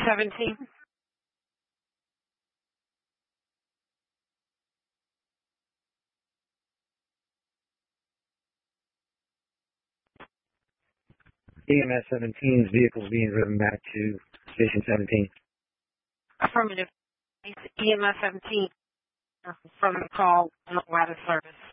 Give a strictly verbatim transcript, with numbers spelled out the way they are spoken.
seventeen. E M S seventeen's vehicles being driven back to Station seventeen. Affirmative. E M S seventeen from the call, ladder service.